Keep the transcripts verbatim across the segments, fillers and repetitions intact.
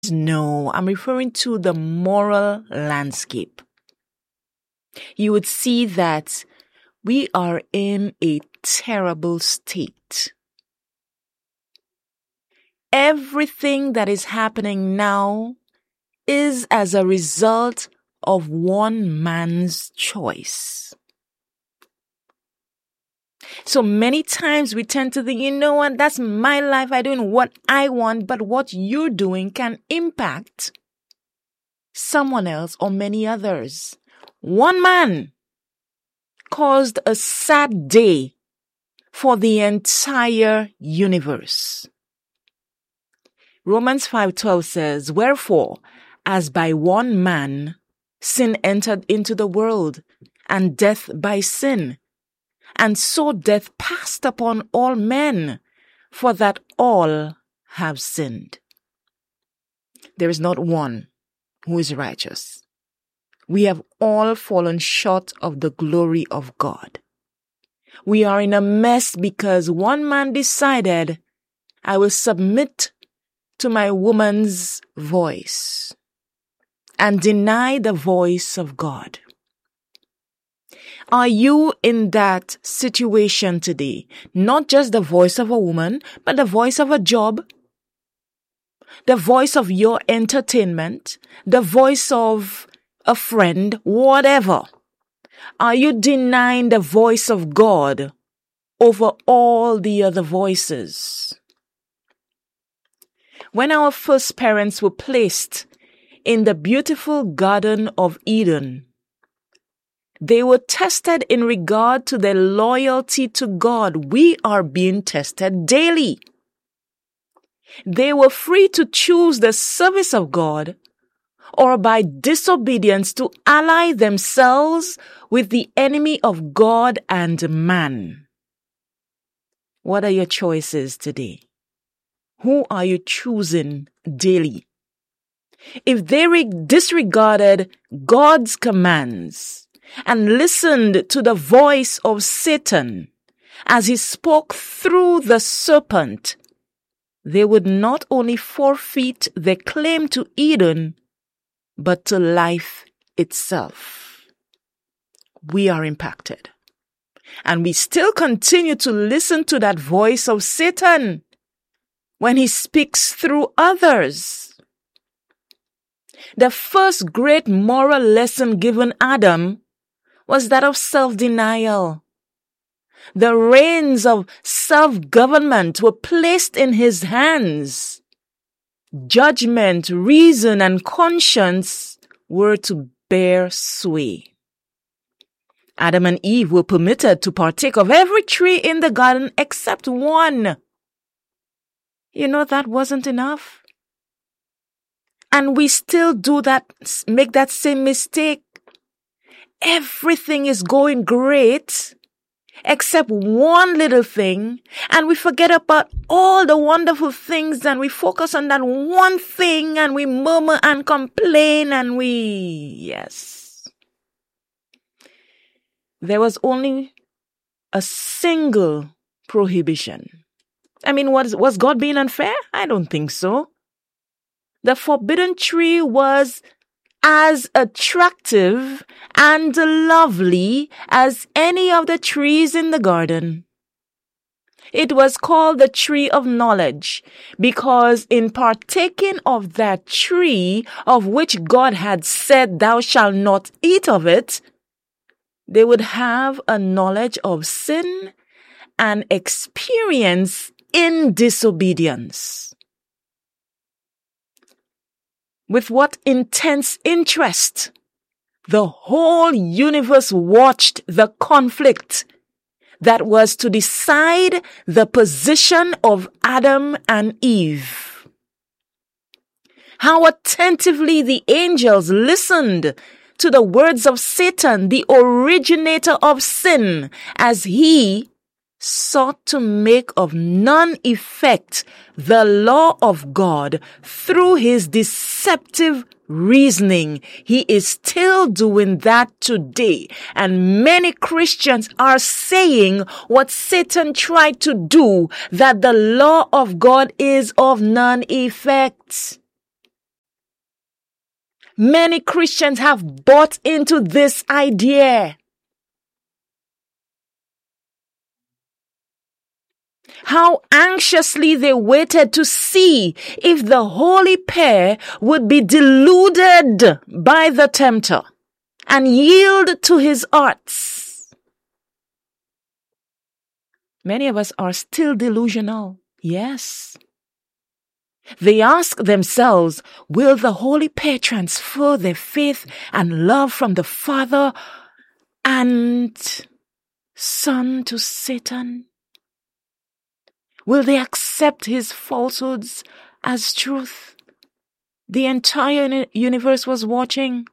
No, I'm referring to the moral landscape. You would see that we are in a terrible state. Everything that is happening now is as a result of one man's choice. So many times we tend to think, you know what, that's my life, I'm doing what I want, but what you're doing can impact someone else or many others. One man caused a sad day for the entire universe. Romans five twelve says, "Wherefore, as by one man sin entered into the world, and death by sin, and so death passed upon all men, for that all have sinned." There is not one who is righteous. We have all fallen short of the glory of God. We are in a mess because one man decided, I will submit to my woman's voice and deny the voice of God. Are you in that situation today? Not just the voice of a woman, but the voice of a job, the voice of your entertainment, the voice of a friend, whatever. Are you denying the voice of God over all the other voices? When our first parents were placed in the beautiful Garden of Eden, they were tested in regard to their loyalty to God. We are being tested daily. They were free to choose the service of God or by disobedience to ally themselves with the enemy of God and man. What are your choices today? Who are you choosing daily? If they re- disregarded God's commands and listened to the voice of Satan as he spoke through the serpent, they would not only forfeit their claim to Eden, but to life itself. We are impacted. And we still continue to listen to that voice of Satan when he speaks through others. The first great moral lesson given Adam was that of self-denial. The reins of self-government were placed in his hands. Judgment, reason, and conscience were to bear sway. Adam and Eve were permitted to partake of every tree in the garden except one. You know, that wasn't enough. And we still do that, make that same mistake. Everything is going great except one little thing, and we forget about all the wonderful things, and we focus on that one thing, and we murmur and complain, and we, yes. There was only a single prohibition. I mean, was, was God being unfair? I don't think so. The forbidden tree was as attractive and lovely as any of the trees in the garden. It was called the tree of knowledge because in partaking of that tree of which God had said, "Thou shalt not eat of it," they would have a knowledge of sin and experience in disobedience. With what intense interest the whole universe watched the conflict that was to decide the position of Adam and Eve. How attentively the angels listened to the words of Satan, the originator of sin, as he sought to make of none effect the law of God through his deceptive reasoning. He is still doing that today. And many Christians are saying what Satan tried to do, that the law of God is of none effect. Many Christians have bought into this idea. How anxiously they waited to see if the holy pair would be deluded by the tempter and yield to his arts. Many of us are still delusional. Yes. They ask themselves, will the holy pair transfer their faith and love from the Father and Son to Satan? Will they accept his falsehoods as truth? The entire universe was watching.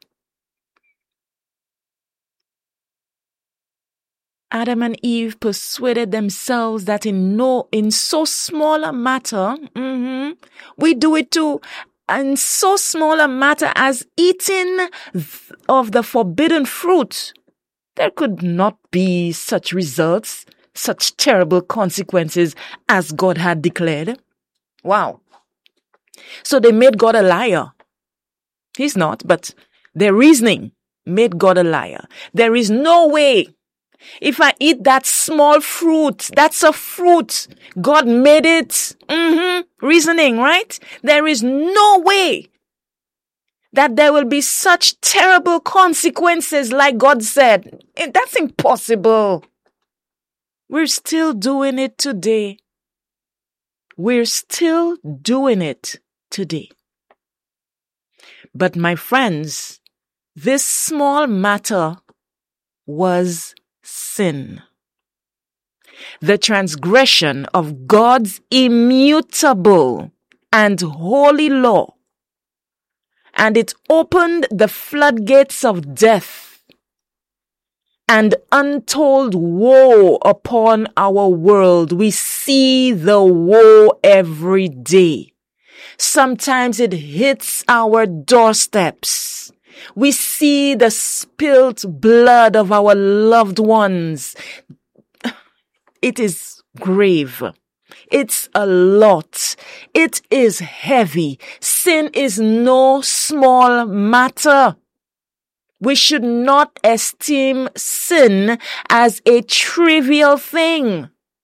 Adam and Eve persuaded themselves that in no, in so small a matter, mm-hmm, we do it too, in so small a matter as eating th- of the forbidden fruit, there could not be such results, such terrible consequences as God had declared. Wow. So they made God a liar. He's not, but their reasoning made God a liar. There is no way. If I eat that small fruit, that's a fruit. God made it. Mm-hmm. Reasoning, right? There is no way that there will be such terrible consequences like God said. That's impossible. We're still doing it today. We're still doing it today. But my friends, this small matter was sin. The transgression of God's immutable and holy law. And it opened the floodgates of death and untold woe upon our world. We see the woe every day. Sometimes it hits our doorsteps. We see the spilt blood of our loved ones. It is grave. It's a lot. It is heavy. Sin is no small matter. We should not esteem sin as a trivial thing.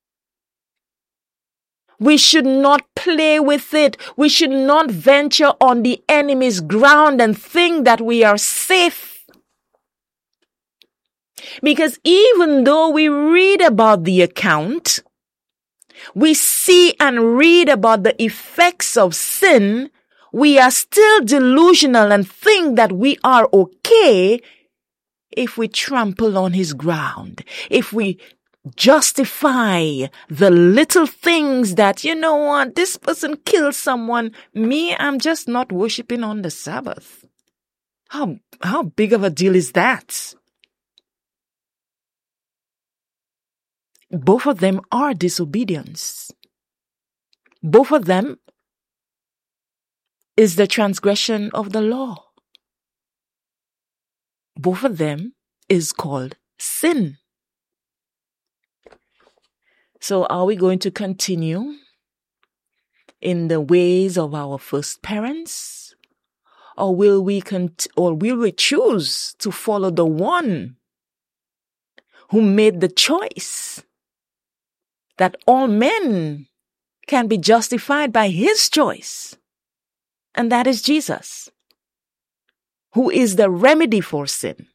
We should not play with it. We should not venture on the enemy's ground and think that we are safe. Because even though we read about the account, we see and read about the effects of sin, we are still delusional and think that we are okay if we trample on his ground, if we justify the little things that, you know what, this person killed someone. Me, I'm just not worshiping on the Sabbath. How, how big of a deal is that? Both of them are disobedience. Both of them is the transgression of the law. Both of them is called sin. So are we going to continue in the ways of our first parents? Or will we cont- or will we choose to follow the one who made the choice that all men can be justified by his choice? And that is Jesus, who is the remedy for sin.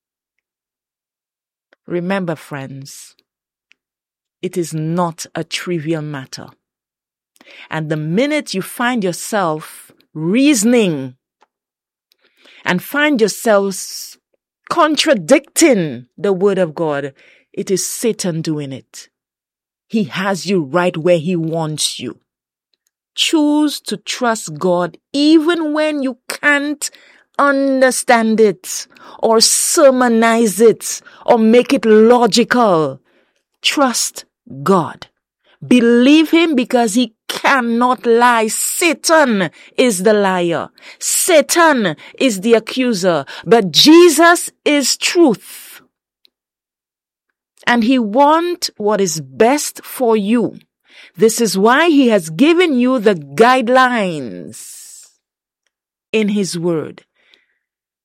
Remember, friends, it is not a trivial matter. And the minute you find yourself reasoning and find yourselves contradicting the word of God, it is Satan doing it. He has you right where he wants you. Choose to trust God even when you can't understand it or sermonize it or make it logical. Trust God. Believe him because he cannot lie. Satan is the liar. Satan is the accuser. But Jesus is truth. And he wants what is best for you. This is why he has given you the guidelines in his word.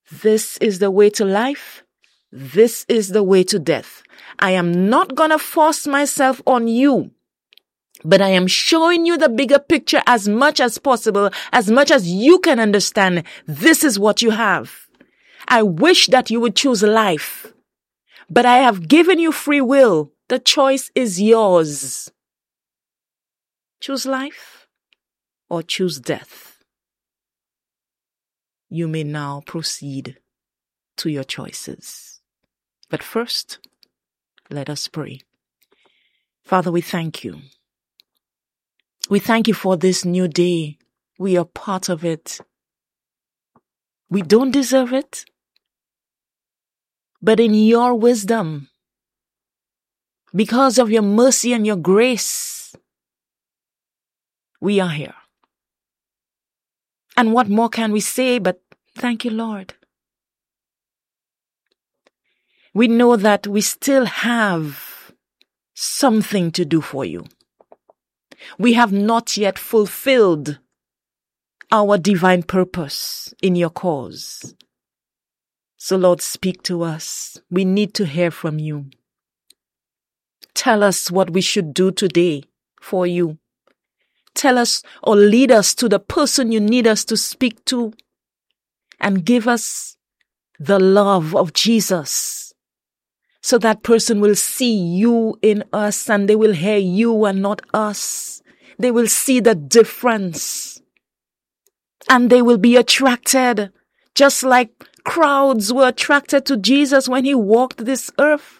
This is the way to life. This is the way to death. I am not going to force myself on you, but I am showing you the bigger picture as much as possible, as much as you can understand. This is what you have. I wish that you would choose life, but I have given you free will. The choice is yours. Choose life or choose death. You may now proceed to your choices. But first, let us pray. Father, we thank you. We thank you for this new day. We are part of it. We don't deserve it, but in your wisdom, because of your mercy and your grace, we are here. And what more can we say but thank you, Lord? We know that we still have something to do for you. We have not yet fulfilled our divine purpose in your cause. So, Lord, speak to us. We need to hear from you. Tell us what we should do today for you. Tell us or lead us to the person you need us to speak to, and give us the love of Jesus, so that person will see you in us and they will hear you and not us. They will see the difference and they will be attracted, just like crowds were attracted to Jesus when he walked this earth.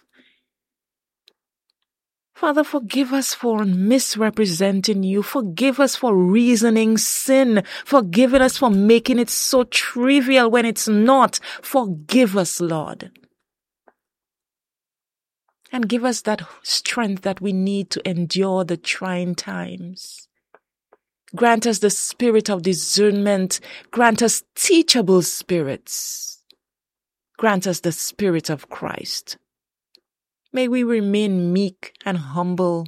Father, forgive us for misrepresenting you. Forgive us for reasoning sin. Forgive us for making it so trivial when it's not. Forgive us, Lord. And give us that strength that we need to endure the trying times. Grant us the spirit of discernment. Grant us teachable spirits. Grant us the spirit of Christ. May we remain meek and humble.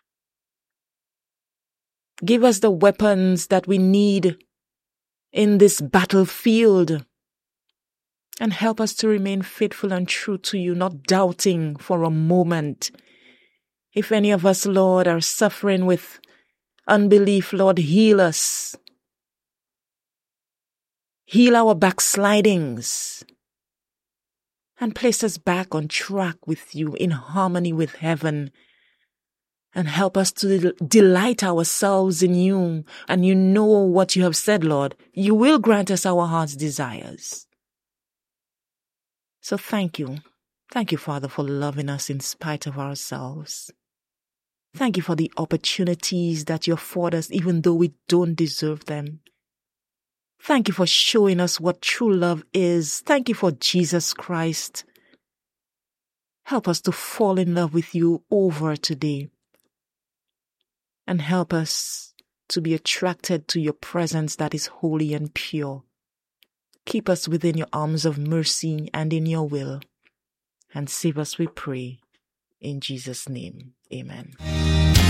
Give us the weapons that we need in this battlefield. And help us to remain faithful and true to you, not doubting for a moment. If any of us, Lord, are suffering with unbelief, Lord, heal us. Heal our backslidings. And place us back on track with you, in harmony with heaven. And help us to delight ourselves in you. And you know what you have said, Lord. You will grant us our heart's desires. So thank you. Thank you, Father, for loving us in spite of ourselves. Thank you for the opportunities that you afford us, even though we don't deserve them. Thank you for showing us what true love is. Thank you for Jesus Christ. Help us to fall in love with you over today. And help us to be attracted to your presence that is holy and pure. Keep us within your arms of mercy and in your will. And save us, we pray. In Jesus' name, amen.